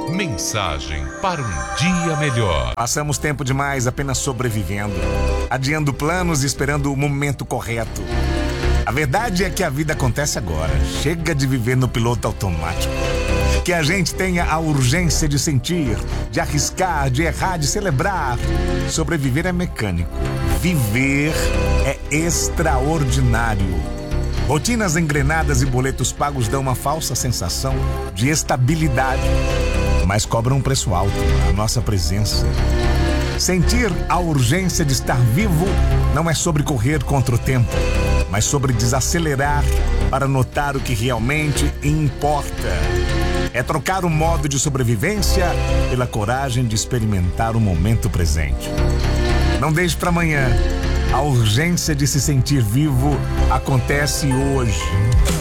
Mensagem para um dia melhor. Passamos tempo demais apenas sobrevivendo, adiando planos e esperando o momento correto. A verdade é que a vida acontece agora. Chega de viver no piloto automático. Que a gente tenha a urgência de sentir, de arriscar, de errar, de celebrar. Sobreviver é mecânico. Viver é extraordinário. Rotinas engrenadas e boletos pagos dão uma falsa sensação de estabilidade, mas cobram um preço alto, a nossa presença. Sentir a urgência de estar vivo não é sobre correr contra o tempo, mas sobre desacelerar para notar o que realmente importa. É trocar o modo de sobrevivência pela coragem de experimentar o momento presente. Não deixe para amanhã. A urgência de se sentir vivo acontece hoje.